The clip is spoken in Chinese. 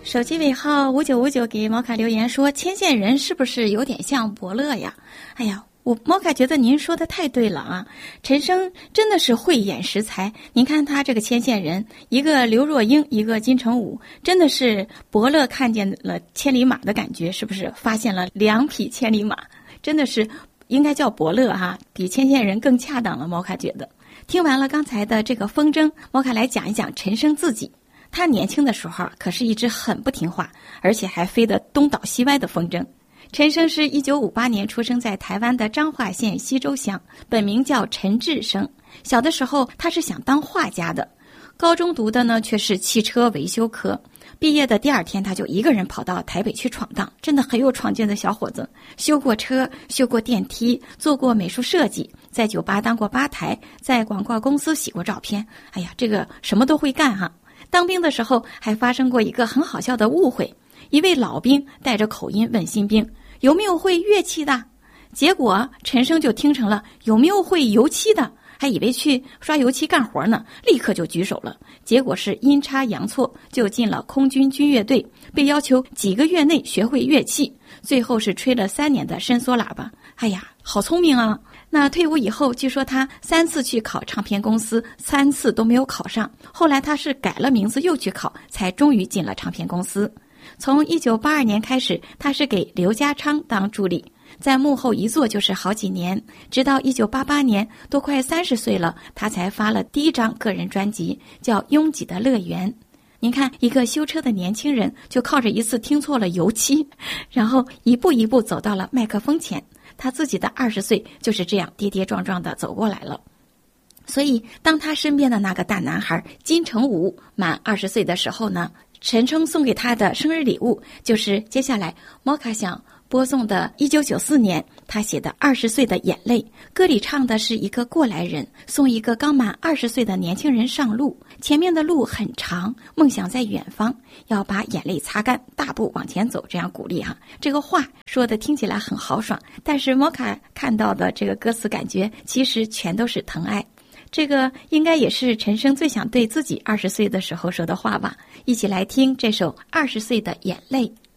手机尾号5959给摩卡留言说，牵线人是不是有点像伯乐呀？哎呀，摩卡觉得您说的太对了啊！陈升真的是慧眼识才，您看他这个牵线人，一个刘若英，一个金城武，真的是伯乐看见了千里马的感觉，是不是发现了2匹千里马？真的是应该叫伯乐哈，比牵线人更恰当了。摩卡觉得，听完了刚才的这个风筝，摩卡来讲一讲陈升自己。他年轻的时候可是一只很不听话，而且还飞得东倒西歪的风筝。陈升是1958年出生在台湾的彰化县西周乡，本名叫陈志升。小的时候他是想当画家的，高中读的呢却是汽车维修科。毕业的第2天他就一个人跑到台北去闯荡，真的很有闯劲的小伙子，修过车，修过电梯，做过美术设计，在酒吧当过吧台，在广告公司洗过照片。哎呀，这个什么都会干哈。当兵的时候还发生过一个很好笑的误会，一位老兵带着口音问新兵有没有会乐器的，结果陈升就听成了有没有会油漆的，还以为去刷油漆干活呢，立刻就举手了。结果是阴差阳错就进了空军军乐队，被要求几个月内学会乐器，最后是吹了3年的伸缩喇叭。哎呀，好聪明啊！那退伍以后，据说他3次去考唱片公司，3次都没有考上。后来他是改了名字又去考，才终于进了唱片公司。从1982年开始，他是给刘家昌当助理，在幕后一做就是好几年，直到1988年，都快30岁了，他才发了第1张个人专辑，叫《拥挤的乐园》。您看，一个修车的年轻人，就靠着一次听错了油漆，然后一步一步走到了麦克风前。他自己的20岁就是这样跌跌撞撞地走过来了。所以当他身边的那个大男孩金城武满20岁的时候呢，陈升送给他的生日礼物就是接下来摩卡想播送的1994年他写的20岁的眼泪。歌里唱的是一个过来人送一个刚满20岁的年轻人上路，前面的路很长，梦想在远方，要把眼泪擦干，大步往前走，这样鼓励哈。这个话说的听起来很豪爽，但是摩卡看到的这个歌词感觉其实全都是疼爱。这个应该也是陈升最想对自己20岁的时候说的话吧。一起来听这首20岁的眼泪。